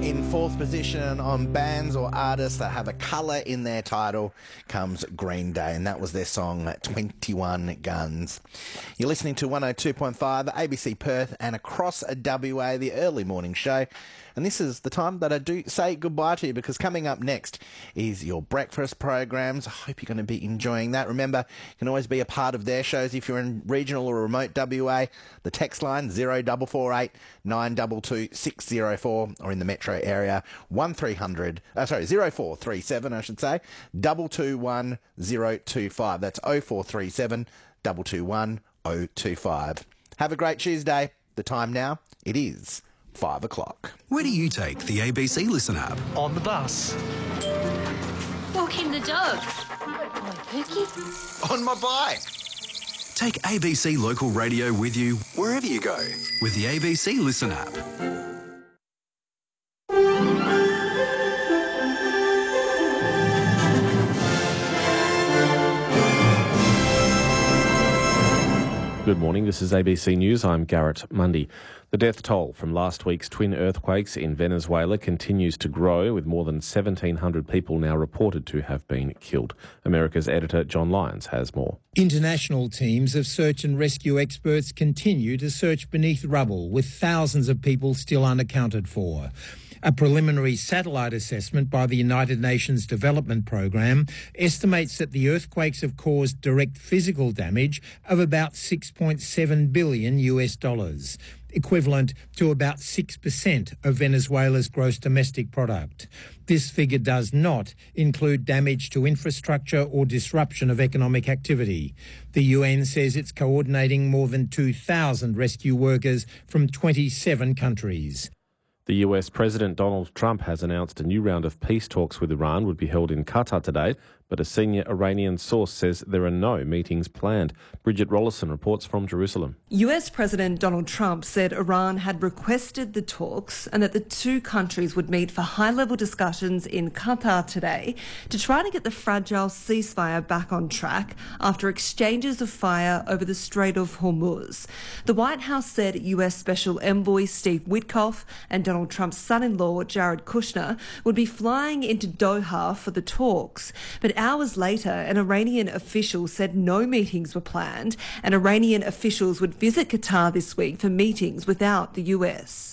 In fourth position on bands or artists that have a colour in their title comes Green Day, and that was their song 21 Guns. You're listening to 102.5, the ABC Perth, and across WA, the early morning show. And this is the time that I do say goodbye to you, because coming up next is your breakfast programs. I hope you're going to be enjoying that. Remember, you can always be a part of their shows if you're in regional or remote WA. The text line 0448 922 604, or in the metro area 0437 221 025. That's 0437 221 025. Have a great Tuesday. The time now, it is 5 o'clock. Where do you take the ABC Listen app? On the bus. Walking the dog. Pookie. On my bike. Take ABC Local Radio with you wherever you go with the ABC Listen app. Good morning, this is ABC News. I'm Garrett Mundy. The death toll from last week's twin earthquakes in Venezuela continues to grow, with more than 1,700 people now reported to have been killed. America's editor John Lyons has more. International teams of search and rescue experts continue to search beneath rubble, with thousands of people still unaccounted for. A preliminary satellite assessment by the United Nations Development Programme estimates that the earthquakes have caused direct physical damage of about $6.7 billion, equivalent to about 6% of Venezuela's gross domestic product. This figure does not include damage to infrastructure or disruption of economic activity. The UN says it's coordinating more than 2,000 rescue workers from 27 countries. The US President Donald Trump has announced a new round of peace talks with Iran would be held in Qatar today, but a senior Iranian source says there are no meetings planned. Bridget Rollison reports from Jerusalem. US President Donald Trump said Iran had requested the talks and that the two countries would meet for high-level discussions in Qatar today to try to get the fragile ceasefire back on track after exchanges of fire over the Strait of Hormuz. The White House said US Special Envoy Steve Witkoff and Donald Trump's son-in-law Jared Kushner would be flying into Doha for the talks. But hours later, an Iranian official said no meetings were planned, and Iranian officials would visit Qatar this week for meetings without the US.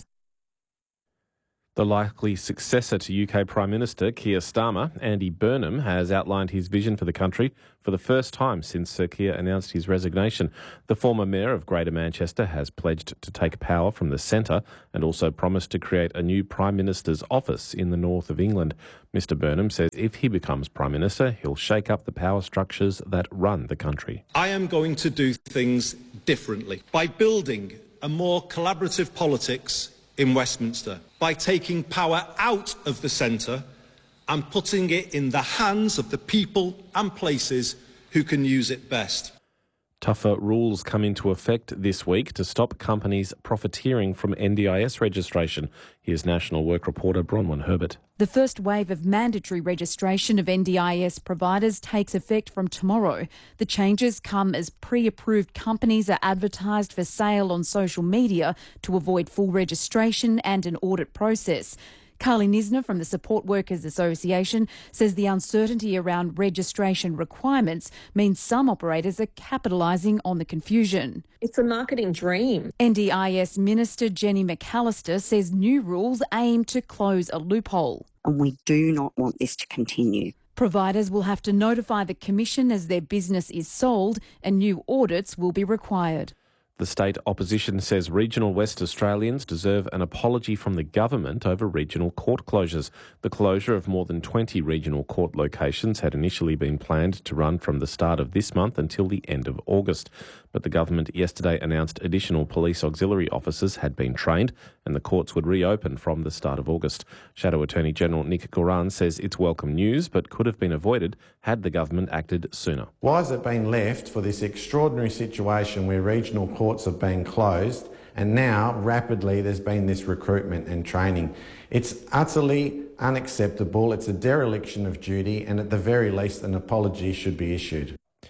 The likely successor to UK Prime Minister Keir Starmer, Andy Burnham, has outlined his vision for the country for the first time since Sir Keir announced his resignation. The former Mayor of Greater Manchester has pledged to take power from the centre and also promised to create a new Prime Minister's office in the north of England. Mr Burnham says if he becomes Prime Minister, he'll shake up the power structures that run the country. I am going to do things differently by building a more collaborative politics in Westminster, by taking power out of the centre and putting it in the hands of the people and places who can use it best. Tougher rules come into effect this week to stop companies profiteering from NDIS registration. Here's National Work reporter Bronwyn Herbert. The first wave of mandatory registration of NDIS providers takes effect from tomorrow. The changes come as pre-approved companies are advertised for sale on social media to avoid full registration and an audit process. Carly Nisner from the Support Workers Association says the uncertainty around registration requirements means some operators are capitalising on the confusion. It's a marketing dream. NDIS Minister Jenny McAllister says new rules aim to close a loophole. And we do not want this to continue. Providers will have to notify the Commission as their business is sold, and new audits will be required. The state opposition says regional West Australians deserve an apology from the government over regional court closures. The closure of more than 20 regional court locations had initially been planned to run from the start of this month until the end of August. But the government yesterday announced additional police auxiliary officers had been trained and the courts would reopen from the start of August. Shadow Attorney General Nick Goran says it's welcome news but could have been avoided had the government acted sooner. Why has it been left for this extraordinary situation where regional courts have been closed and now rapidly there's been this recruitment and training? It's utterly unacceptable. It's a dereliction of duty and at the very least an apology should be issued.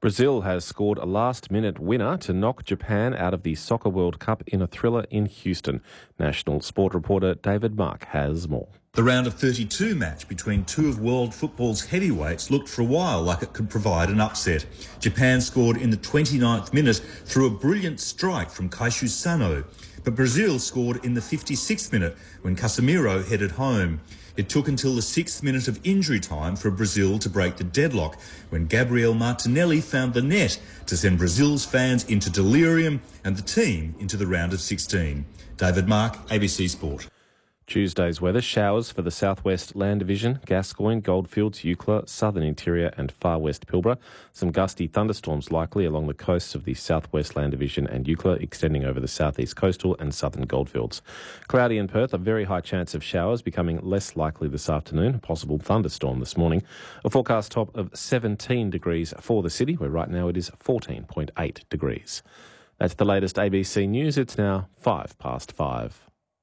Brazil has scored a last-minute winner to knock Japan out of the Soccer World Cup in a thriller in Houston. National sport reporter David Mark has more. The round of 32 match between two of world football's heavyweights looked for a while like it could provide an upset. Japan scored in the 29th minute through a brilliant strike from Kaishu Sano, but Brazil scored in the 56th minute when Casemiro headed home. It took until the 6th minute of injury time for Brazil to break the deadlock, when Gabriel Martinelli found the net to send Brazil's fans into delirium and the team into the round of 16. David Mark, ABC Sport. Tuesday's weather: showers for the southwest Land Division, Gascoyne, Goldfields, Eucla, southern interior and far west Pilbara. Some gusty thunderstorms likely along the coasts of the southwest Land Division and Eucla, extending over the southeast coastal and southern Goldfields. Cloudy in Perth, a very high chance of showers, becoming less likely this afternoon. A possible thunderstorm this morning. A forecast top of 17 degrees for the city, where right now it is 14.8 degrees. That's the latest ABC News. It's now 5:05.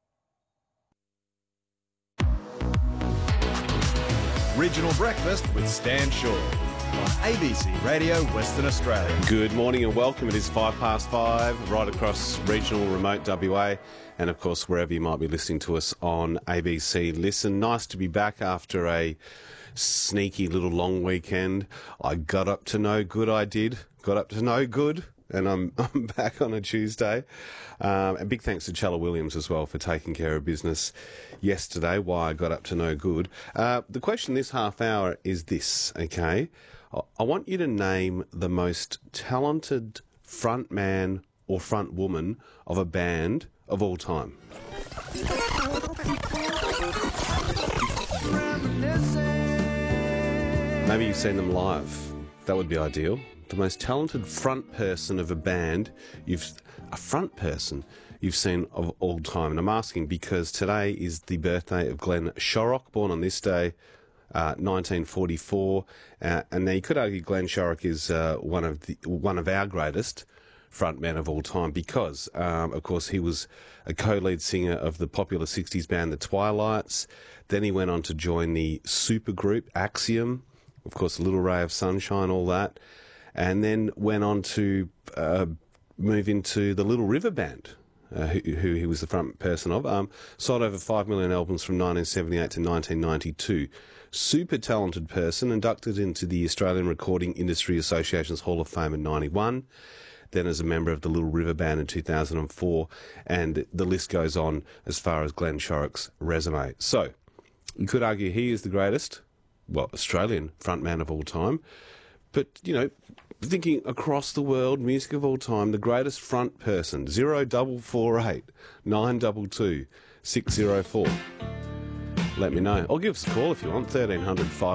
Regional Breakfast with Stan Shaw on ABC Radio Western Australia. Good morning and welcome. It is 5:05 right across regional remote WA and of course wherever you might be listening to us on ABC Listen. Nice to be back after a sneaky little long weekend. I got up to no good, and I'm back on a Tuesday. And big thanks to Chella Williams as well for taking care of business yesterday, why I got up to no good. The question this half hour is this, okay? I want you to name the most talented front man or front woman of a band of all time. Maybe you've seen them live. That would be ideal. The most talented front person of a band you've seen of all time. And I'm asking because today is the birthday of Glenn Shorrock, born on this day, 1944. And now you could argue Glenn Shorrock is one of our greatest frontmen of all time because, of course, he was a co-lead singer of the popular 60s band The Twilights. Then he went on to join the supergroup Axiom, of course, Little Ray of Sunshine, all that. And then went on to move into the Little River Band, who he was the front person of. Sold over 5 million albums from 1978 to 1992. Super talented person, inducted into the Australian Recording Industry Association's Hall of Fame in 91. Then as a member of the Little River Band in 2004. And the list goes on as far as Glenn Shorrock's resume. So, you could argue he is the greatest, Australian frontman of all time. But, thinking across the world, music of all time, the greatest front person, 0448 922 604. Let me know. Or give us a call if you want, 1300 5